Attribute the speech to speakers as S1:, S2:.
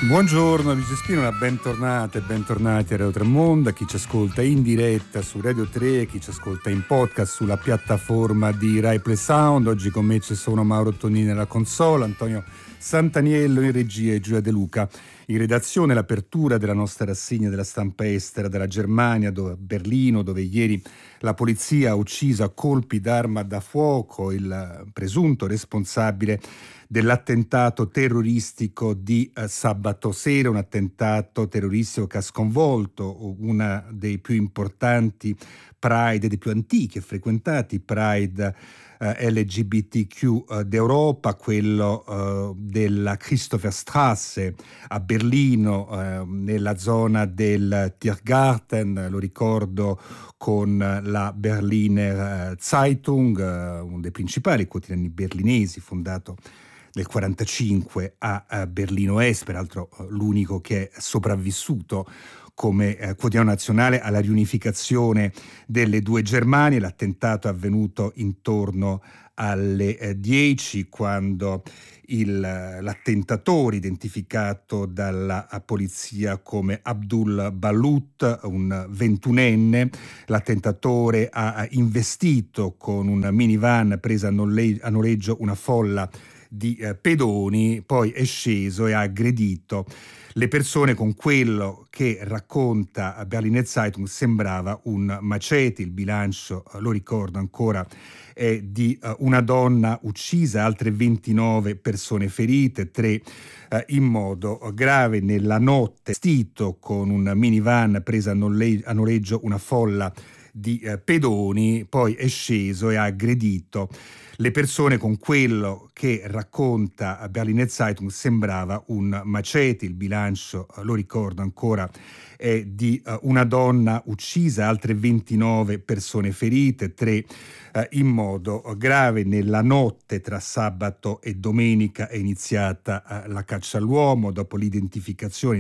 S1: Buongiorno Luigi Spinola, bentornate e bentornati a Radio Tremonda, chi ci ascolta in diretta su Radio 3, chi ci ascolta in podcast sulla piattaforma di Rai Play Sound. Oggi con me ci sono Mauro Tonini alla console, Antonio Santaniello in regia e Giulia De Luca in redazione. L'apertura della nostra rassegna della stampa estera dalla Germania, Berlino, dove ieri la polizia ha ucciso a colpi d'arma da fuoco il presunto responsabile dell'attentato terroristico di sabato sera, un attentato terroristico che ha sconvolto una dei più importanti Pride, dei più antichi e frequentati Pride LGBTQ d'Europa, quello della Christopherstrasse a Berlino, nella zona del Tiergarten, lo ricordo con la Berliner Zeitung, uno dei principali quotidiani berlinesi, fondato nel 1945 a Berlino Est, peraltro l'unico che è sopravvissuto come quotidiano nazionale alla riunificazione delle due Germanie. L'attentato è avvenuto intorno alle 10, quando l'attentatore, identificato dalla polizia come Abdul Balut, un 21enne, l'attentatore ha investito con un minivan presa a noleggio una folla di pedoni, poi è sceso e ha aggredito le persone con quello che racconta Berliner Zeitung sembrava un macete. Il bilancio, lo ricordo ancora, è di una donna uccisa, altre 29 persone ferite, 3 in modo grave. Nella notte, vestito con un minivan presa a noleggio una folla di pedoni, poi è sceso e ha aggredito le persone con quello che racconta Berliner Zeitung sembrava un macete. Il bilancio, lo ricordo ancora, è di una donna uccisa, altre 29 persone ferite, 3 in modo grave. Nella notte tra sabato e domenica è iniziata la caccia all'uomo dopo l'identificazione